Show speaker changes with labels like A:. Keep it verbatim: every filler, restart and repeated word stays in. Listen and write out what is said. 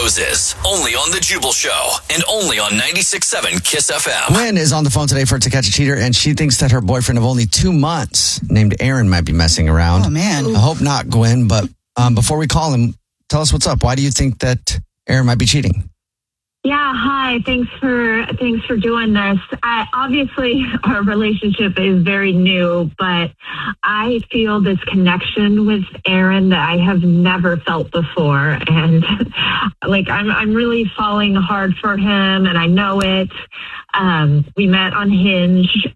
A: Roses, only on The Jubal Show, and only on ninety-six point seven Kiss F M.
B: Gwen is on the phone today for To Catch a Cheater, and she thinks that her boyfriend of only two months, named Aaron, might be messing around.
C: Oh, man.
B: I hope not, Gwen, but um, before we call him, tell us what's up. Why do you think that Aaron might be cheating?
D: Yeah, hi. Thanks for thanks for doing this. I, obviously, our relationship is very new, but I feel this connection with Aaron that I have never felt before, and like I'm I'm really falling hard for him, and I know it. Um, we met on Hinge,